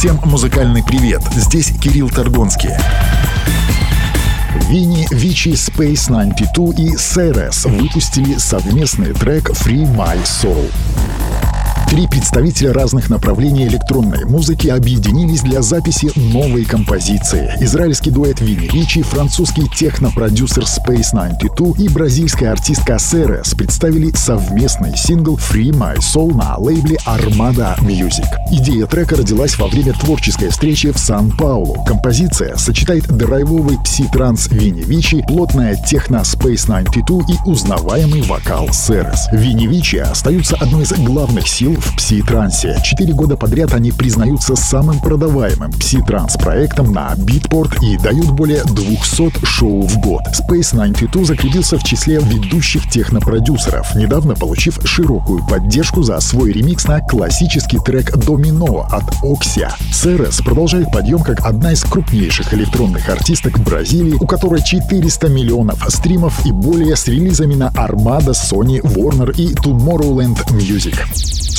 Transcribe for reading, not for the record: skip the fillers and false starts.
Всем музыкальный привет, здесь Кирилл Торгонский. Винни, Вичи, Space 92 и Ceres выпустили совместный трек «Free My Soul». Три представителя разных направлений электронной музыки объединились для записи новой композиции. Израильский дуэт Винни Вичи, французский техно-продюсер Space 92 и бразильская артистка Ceres представили совместный сингл «Free My Soul» на лейбле Armada Music. Идея трека родилась во время творческой встречи в Сан-Паулу. Композиция сочетает драйвовый пси-транс Винни Вичи, плотная техно Space 92 и узнаваемый вокал Ceres. Винни Вичи остаются одной из главных сил в пси-трансе. 4 года подряд они признаются самым продаваемым пси-транс-проектом на Beatport и дают более 200 шоу в год. Space 92 закрепился в числе ведущих технопродюсеров, недавно получив широкую поддержку за свой ремикс на классический трек «Домино» от Оксия. Ceres продолжает подъем как одна из крупнейших электронных артисток Бразилии, у которой 400 миллионов стримов и более с релизами на Armada, Sony, Warner и Tomorrowland Music.